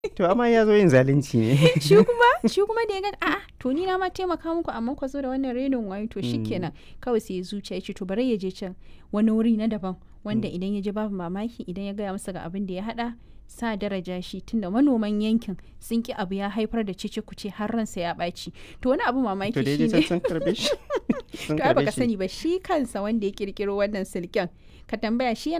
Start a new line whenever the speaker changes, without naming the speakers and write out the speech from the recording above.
To amma ya zo yin zalunci ne.
shi kuma da ya ga a'a to ni na ma taimaka muku amma ku zo da wannan renin wayo to shikenan kawai sai ya zuciya ya ce to bari ya je can wani wuri na daban wanda idan ya je babu mamaki idan ya gaya masa ga abin da ya hada sa daraja shi tunda manoman yankin sun ki abu ya haifar da cece kuce har ransa ya ɓaci to wani abu mamaki
To da ya je
shine
can sun karbe shi. Sun
to ai baka
karbe shi.
sani ba shi kansa wanda ya kirkiro wannan silken ka tambaya shi